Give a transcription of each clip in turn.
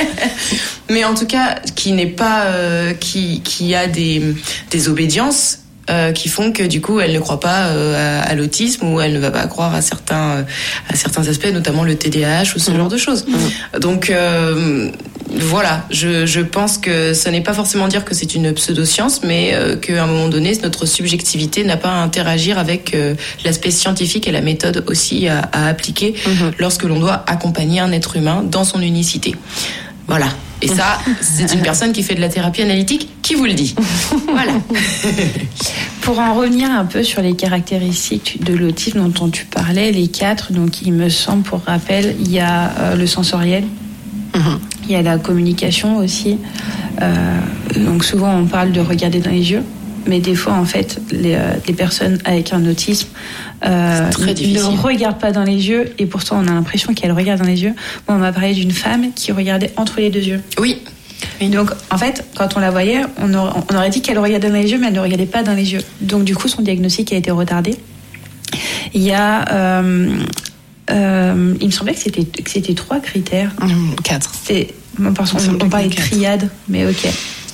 Mais en tout cas, qui n'est pas, qui a des obédiences. Qui font que du coup elle ne croit pas à l'autisme ou elle ne va pas croire à certains aspects, notamment le TDAH ou ce genre de choses. Donc voilà, je pense que ça n'est pas forcément dire que c'est une pseudo-science, mais qu'à un moment donné notre subjectivité n'a pas à interagir avec l'aspect scientifique et la méthode aussi à appliquer lorsque l'on doit accompagner un être humain dans son unicité. Voilà. Et ça, c'est une personne qui fait de la thérapie analytique qui vous le dit. Voilà. Pour en revenir un peu sur les caractéristiques de l'autisme dont tu parlais, les 4, donc il me semble, pour rappel, il y a le sensoriel, il y a la communication aussi. Donc souvent on parle de regarder dans les yeux, mais des fois en fait les personnes avec un autisme ne regardent pas dans les yeux et pourtant on a l'impression qu'elles regardent dans les yeux. Bon, on m'a parlé d'une femme qui regardait entre les 2 yeux. Oui. Donc en fait quand on la voyait on aurait dit qu'elle regardait dans les yeux mais elle ne regardait pas dans les yeux. Donc du coup son diagnostic a été retardé. Il y a il me semblait que c'était 3 critères. 4. On parlait de triade, mais ok.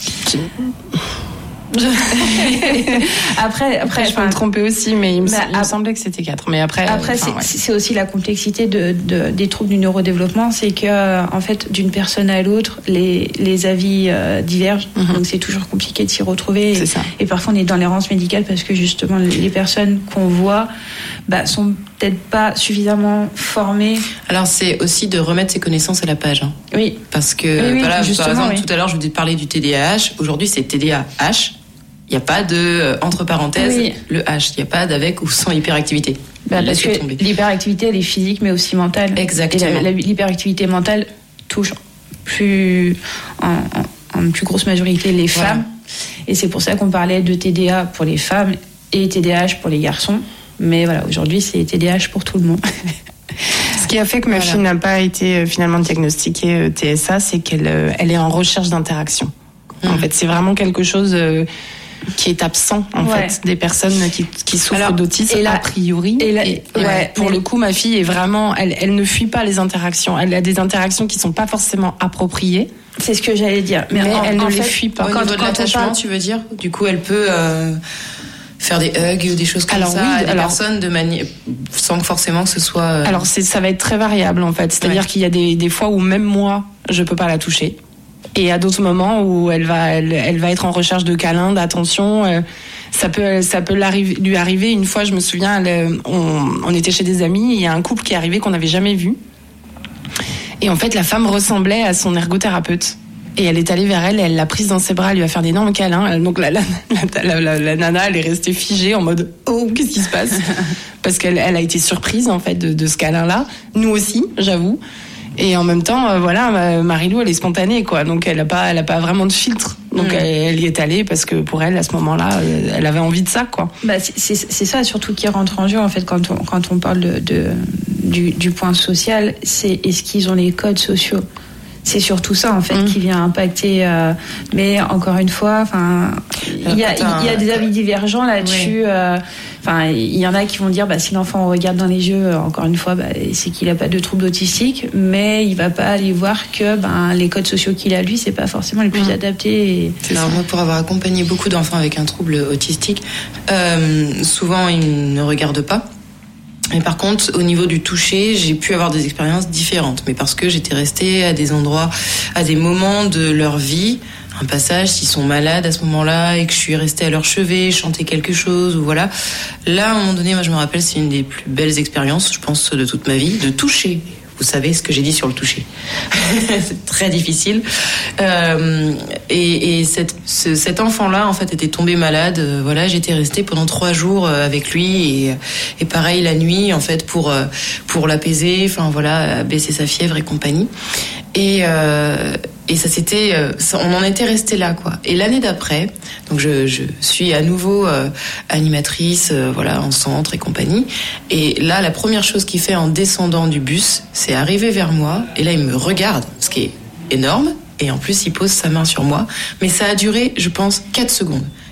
après je peux me tromper aussi, mais il me semblait que c'était 4. Mais après c'est aussi la complexité des troubles du neurodéveloppement, c'est que en fait d'une personne à l'autre les avis divergent, donc c'est toujours compliqué de s'y retrouver. Et parfois on est dans l'errance médicale parce que justement les personnes qu'on voit sont peut-être pas suffisamment formées. Alors c'est aussi de remettre ses connaissances à la page. Oui. Parce que voilà, par exemple, tout à l'heure je vous ai parlé du TDAH. Aujourd'hui c'est TDAH. Il n'y a pas de, entre parenthèses, le H. Il n'y a pas d'avec ou sans hyperactivité. Parce que l'hyperactivité, elle est physique, mais aussi mentale. Exactement. Et l'hyperactivité mentale touche en plus grosse majorité les femmes. Et c'est pour ça qu'on parlait de TDA pour les femmes et TDAH pour les garçons. Mais voilà, aujourd'hui, c'est TDAH pour tout le monde. Ce qui a fait que ma fille n'a pas été finalement diagnostiquée TSA, c'est qu'elle est en recherche d'interaction. En fait, c'est vraiment quelque chose qui est absent en fait des personnes qui souffrent d'autisme a priori. Pour le coup, ma fille est vraiment, elle ne fuit pas les interactions. Elle a des interactions qui sont pas forcément appropriées. C'est ce que j'allais dire. Mais elle ne les fuit pas. Au niveau de l'attachement, tu veux dire ? Du coup, elle peut faire des hugs ou des choses comme ça à des personnes sans forcément que ce soit. Alors ça va être très variable en fait. C'est-à-dire qu'il y a des fois où même moi, je peux pas la toucher. Et à d'autres moments où elle va être en recherche de câlins, d'attention, ça peut lui arriver. Une fois, je me souviens, on était chez des amis, il y a un couple qui est arrivé qu'on n'avait jamais vu. Et en fait, la femme ressemblait à son ergothérapeute. Et elle est allée vers elle, et elle l'a prise dans ses bras, elle lui a fait d'énormes câlins. Donc la nana, elle est restée figée en mode « Oh, qu'est-ce qui se passe ?» Parce qu'elle a été surprise en fait de ce câlin-là. Nous aussi, j'avoue. Et en même temps, Marilou, elle est spontanée, quoi. Donc elle a pas vraiment de filtre. Donc elle y est allée parce que pour elle, à ce moment-là, elle avait envie de ça, quoi. C'est ça surtout qui rentre en jeu en fait quand on parle du point social. C'est est-ce qu'ils ont les codes sociaux. C'est surtout ça en fait qui vient impacter. Mais encore une fois, il y a des avis divergents là-dessus. Il y en a qui vont dire si l'enfant regarde dans les yeux, encore une fois, c'est qu'il n'a pas de trouble autistique, mais il va pas aller voir que les codes sociaux qu'il a lui, c'est pas forcément les plus adaptés. Alors moi, pour avoir accompagné beaucoup d'enfants avec un trouble autistique, souvent ils ne regardent pas. Mais par contre, au niveau du toucher, j'ai pu avoir des expériences différentes. Mais parce que j'étais restée à des endroits, à des moments de leur vie, un passage, s'ils sont malades à ce moment-là, et que je suis restée à leur chevet, chanter quelque chose, ou voilà. Là, à un moment donné, moi je me rappelle, c'est une des plus belles expériences, je pense, de toute ma vie, de toucher. Vous savez ce que j'ai dit sur le toucher. C'est très difficile. Et cet enfant-là, en fait, était tombé malade. Voilà, j'étais restée pendant 3 jours avec lui et pareil la nuit, en fait, pour l'apaiser. Enfin voilà, baisser sa fièvre et compagnie. Et ça c'était, on en était resté là, quoi. Et l'année d'après, donc je suis à nouveau animatrice, voilà, en centre et compagnie. Et là, la première chose qu'il fait en descendant du bus, c'est arriver vers moi. Et là, il me regarde, ce qui est énorme. Et en plus, il pose sa main sur moi. Mais ça a duré, je pense, 4 secondes.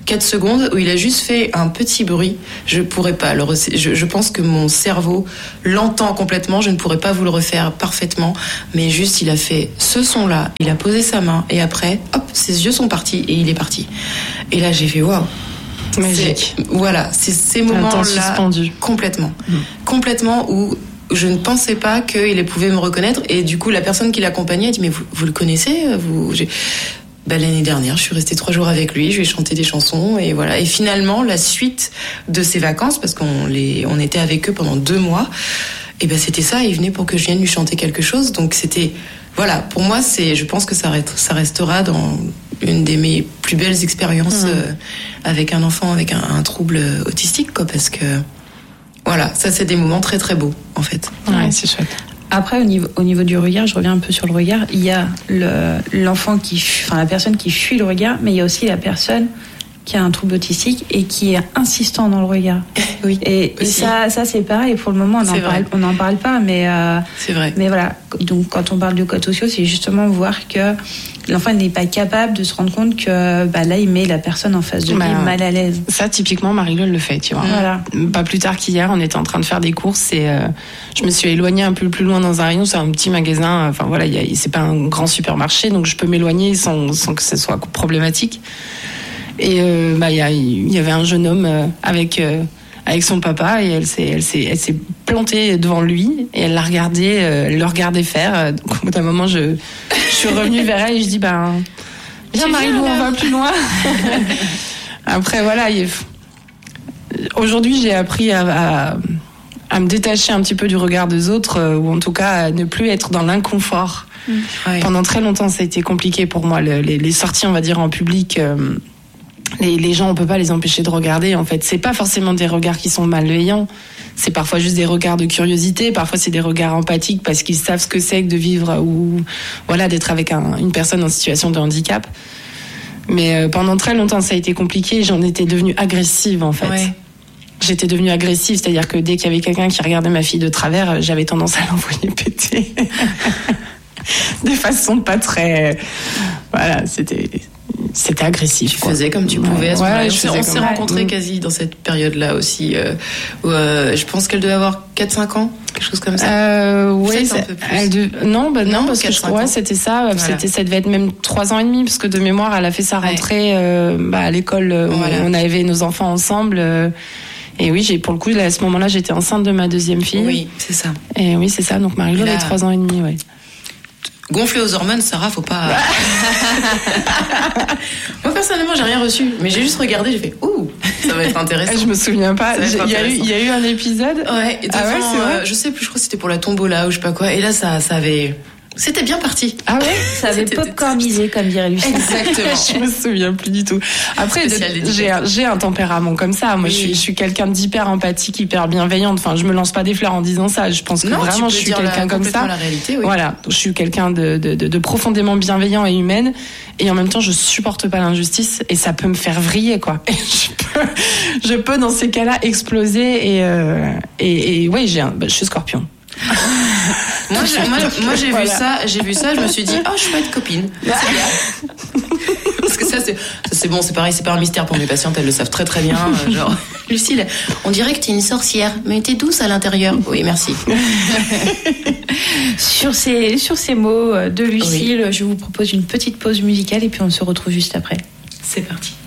4 secondes où il a juste fait un petit bruit. Je pourrais pas je pense que mon cerveau l'entend complètement. Je ne pourrais pas vous le refaire parfaitement. Mais juste, il a fait ce son-là. Il a posé sa main et après, hop, ses yeux sont partis et il est parti. Et là, j'ai fait waouh. Magique. Voilà, c'est ces moments-là suspendu. Complètement. Complètement où je ne pensais pas qu'il pouvait me reconnaître. Et du coup, la personne qui l'accompagnait a dit, mais vous le connaissez l'année dernière, je suis restée 3 jours avec lui, je lui ai chanté des chansons et voilà. Et finalement, la suite de ces vacances, parce qu'on était avec eux pendant 2 mois, et ben c'était ça. Il venait pour que je vienne lui chanter quelque chose. Donc c'était, voilà, pour moi, je pense que ça restera dans une des mes plus belles expériences avec un enfant avec un trouble autistique, quoi, parce que voilà, ça c'est des moments très très beaux en fait. Ouais, c'est chouette. Après, au niveau du regard, je reviens un peu sur le regard. Il y a l'enfant la personne qui fuit le regard, mais il y a aussi la personne qui a un trouble autistique et qui est insistant dans le regard. Oui. Et ça c'est pareil. Pour le moment, on n'en parle pas, mais c'est vrai. Mais voilà. Donc, quand on parle de codes sociaux, c'est justement voir que l'enfant n'est pas capable de se rendre compte que là, il met la personne en face de lui mal à l'aise. Ça, typiquement, Marie-Laure le fait, tu vois. Voilà. Pas plus tard qu'hier, on était en train de faire des courses et je me suis éloignée un peu plus loin dans un rayon. C'est un petit magasin. Enfin voilà, c'est pas un grand supermarché, donc je peux m'éloigner sans que ce soit problématique. Et il y avait un jeune homme avec son papa et elle s'est plantée devant lui et elle le regardait faire. Donc au bout d'un moment, je suis revenue vers elle et je dis viens Marie-Lou, on va plus loin. Après voilà, aujourd'hui j'ai appris à me détacher un petit peu du regard des autres ou en tout cas à ne plus être dans l'inconfort. Ouais. Pendant très longtemps, ça a été compliqué pour moi, les sorties, on va dire, en public. Les gens, on peut pas les empêcher de regarder. En fait, c'est pas forcément des regards qui sont malveillants. C'est parfois juste des regards de curiosité. Parfois, c'est des regards empathiques parce qu'ils savent ce que c'est que de vivre ou voilà d'être avec une personne en situation de handicap. Mais pendant très longtemps, ça a été compliqué. J'en étais devenue agressive en fait. Ouais. J'étais devenue agressive, c'est-à-dire que dès qu'il y avait quelqu'un qui regardait ma fille de travers, j'avais tendance à l'envoyer péter. De façon pas très, voilà, c'était agressif. Tu faisais comme tu pouvais à ce moment-là. On s'est rencontrés ça. quasi dans cette période-là aussi. Où, je pense qu'elle devait avoir 4-5 ans, quelque chose comme ça. Oui, un peu plus. Non, parce que 4-5 ans. c'était ça. Voilà. Ça devait être même 3 ans et demi, parce que de mémoire, elle a fait sa rentrée à l'école. On avait nos enfants ensemble. Et oui, pour le coup, à ce moment-là, j'étais enceinte de ma 2e fille. Oui, c'est ça. Et oui, c'est ça. Donc Marie-Laure avait 3 ans et demi, ouais. Gonflé aux hormones, Sarah, faut pas. Moi, personnellement, j'ai rien reçu. Mais j'ai juste regardé, j'ai fait ouh, ça va être intéressant. Je me souviens pas. Il y a eu un épisode. Ouais, c'est vrai. Je sais plus, je crois que c'était pour la tombola ou je sais pas quoi. Et là, ça avait. C'était bien parti. Ah ouais, ça avait popcornisé, comme dirait Lucie. Exactement. Je me souviens plus du tout. Après, j'ai un tempérament comme ça. Moi, je suis quelqu'un d'hyper empathique, hyper bienveillante. Enfin, je me lance pas des fleurs en disant ça. Je pense que vraiment, je suis quelqu'un comme ça. La réalité, oui. Voilà, je suis quelqu'un de profondément bienveillant et humaine. Et en même temps, je supporte pas l'injustice et ça peut me faire vriller, quoi. Et je peux dans ces cas-là exploser et ouais, je suis Scorpion. Moi, j'ai vu ça, je me suis dit, je peux être copine. Parce que ça c'est bon, c'est pareil, c'est pas un mystère pour mes patientes, elles le savent très très bien. Genre, Lucille, on dirait que t'es une sorcière, mais t'es douce à l'intérieur. Oui, merci. Sur ces mots de Lucille, je vous propose une petite pause musicale et puis on se retrouve juste après. C'est parti.